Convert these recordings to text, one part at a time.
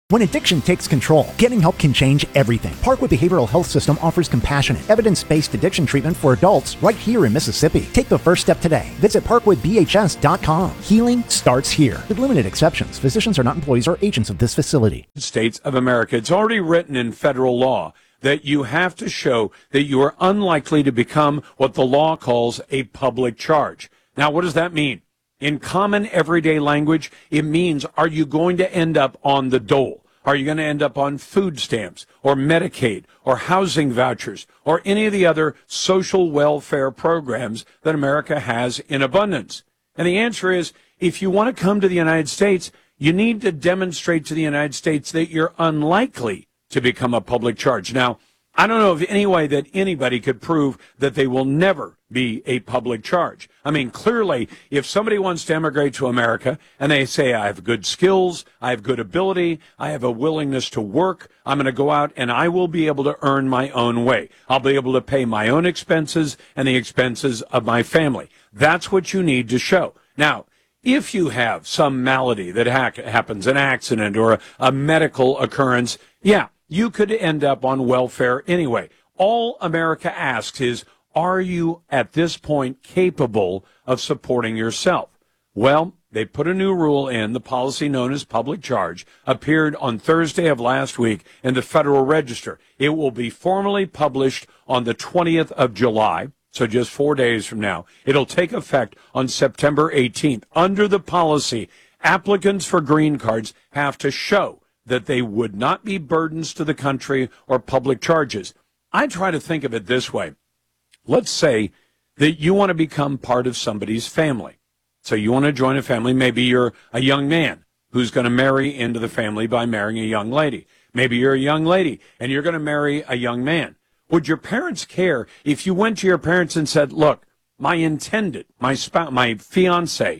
When addiction takes control, getting help can change everything. Parkwood Behavioral Health System offers compassionate, evidence-based addiction treatment for adults right here in Mississippi. Take the first step today. Visit parkwoodbhs.com. Healing starts here. With limited exceptions, physicians are not employees or agents of this facility. States of America. It's already written in federal law that you have to show that you are unlikely to become what the law calls a public charge. Now, what does that mean? In common everyday language, it means, are you going to end up on the dole? Are you going to end up on food stamps or Medicaid or housing vouchers or any of the other social welfare programs that America has in abundance? And the answer is, if you want to come to the United States, you need to demonstrate to the United States that you're unlikely to become a public charge. Now, I don't know of any way that anybody could prove that they will never be a public charge. I mean, clearly, if somebody wants to emigrate to America and they say, I have good skills, I have good ability, I have a willingness to work, I'm going to go out and I will be able to earn my own way. I'll be able to pay my own expenses and the expenses of my family. That's what you need to show. Now, if you have some malady that happens, an accident or a medical occurrence, yeah, you could end up on welfare anyway. All America asks is, are you at this point capable of supporting yourself? Well, they put a new rule in. The policy known as public charge appeared on Thursday of last week in the Federal Register. It will be formally published on the 20th of July, so just 4 days from now. It'll take effect on September 18th. Under the policy, applicants for green cards have to show that they would not be burdens to the country or public charges. I try to think of it this way. Let's say that you want to become part of somebody's family. So you want to join a family. Maybe you're a young man who's going to marry into the family by marrying a young lady. Maybe you're a young lady and you're going to marry a young man. Would your parents care if you went to your parents and said, look, my intended, my spouse, my fiance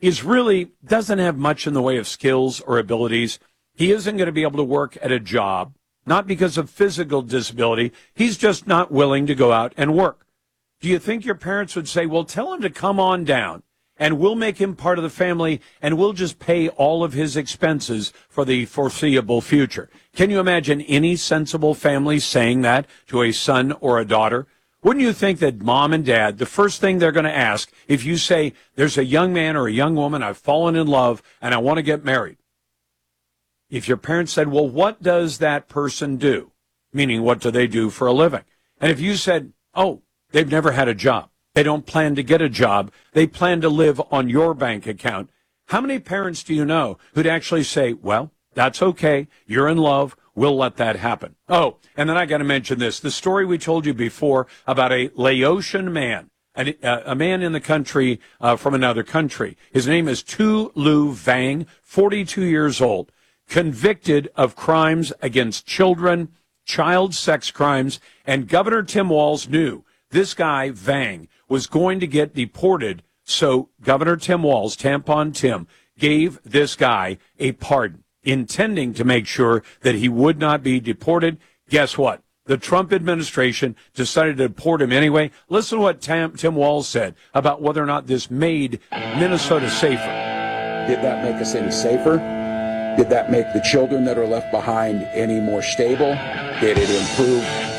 doesn't have much in the way of skills or abilities. He isn't going to be able to work at a job, not because of physical disability. He's just not willing to go out and work. Do you think your parents would say, well, tell him to come on down and we'll make him part of the family and we'll just pay all of his expenses for the foreseeable future? Can you imagine any sensible family saying that to a son or a daughter? Wouldn't you think that mom and dad, the first thing they're going to ask, if you say, there's a young man or a young woman, I've fallen in love and I want to get married. If your parents said, well, what does that person do? Meaning, what do they do for a living? And if you said, oh, they've never had a job. They don't plan to get a job. They plan to live on your bank account. How many parents do you know who'd actually say, well, that's okay. You're in love. We'll let that happen. Oh, and then I got to mention this. The story we told you before about a Laotian man, a man in the country from another country. His name is Tu Lu Vang, 42 years old. Convicted of crimes against children, child sex crimes, and Governor Tim Walz knew this guy, Vang, was going to get deported, so Governor Tim Walz, Tampon Tim, gave this guy a pardon, intending to make sure that he would not be deported. Guess what? The Trump administration decided to deport him anyway. Listen to what Tim Walz said about whether or not this made Minnesota safer. Did that make us any safer? Did that make the children that are left behind any more stable? Did it improve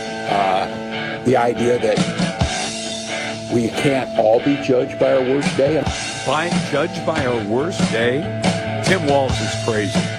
the idea that we can't all be judged by our worst day? Judged by our worst day? Tim Walz is crazy.